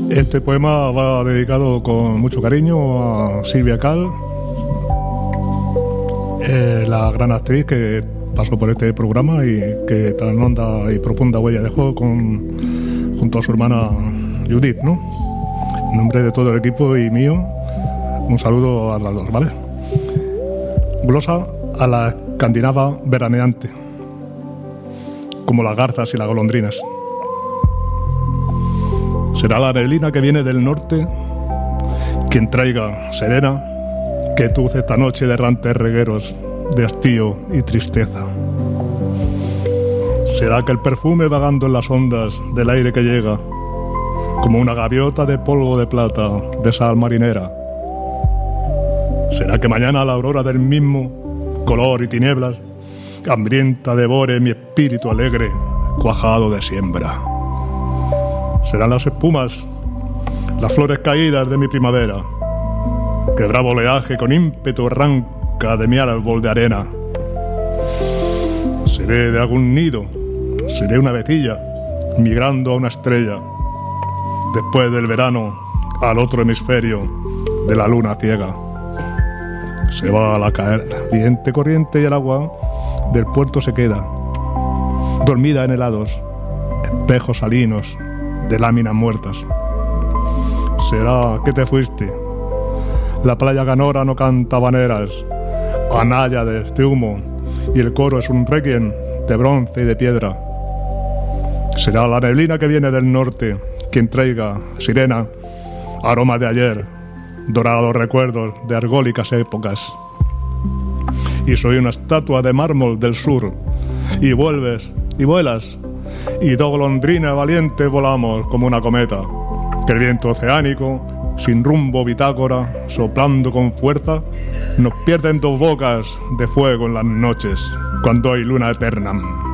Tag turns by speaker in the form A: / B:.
A: Este poema va dedicado con mucho cariño a Silvia Cal, la gran actriz que pasó por este programa y que tan honda y profunda huella dejó junto a su hermana Judith, ¿no? En nombre de todo el equipo y mío, un saludo a las dos, ¿vale? Glosa a la escandinava veraneante, como las garzas y las golondrinas. Será la neblina que viene del norte quien traiga serena que tuce esta noche de errantes regueros de hastío y tristeza. Será que el perfume vagando en las ondas del aire que llega como una gaviota de polvo de plata de sal marinera. Será que mañana a la aurora del mismo color y tinieblas hambrienta devore mi espíritu alegre cuajado de siembra. Serán las espumas, las flores caídas de mi primavera, que bravo oleaje con ímpetu arranca de mi árbol de arena. Seré de algún nido, seré una vetilla, migrando a una estrella, después del verano al otro hemisferio de la luna ciega. Se va a la caliente corriente y el agua del puerto se queda, dormida en helados, espejos salinos de láminas muertas. Será que te fuiste. La playa canora no canta habaneras, a náyades de humo, y el coro es un requiem de bronce y de piedra. Será la neblina que viene del norte quien traiga, sirena, aroma de ayer, dorados recuerdos de argólicas épocas. Y soy una estatua de mármol del sur, y vuelves y vuelas, y dos golondrinas valientes volamos como una cometa, que el viento oceánico, sin rumbo bitácora, soplando con fuerza, nos pierde en dos bocas de fuego en las noches, cuando hay luna eterna.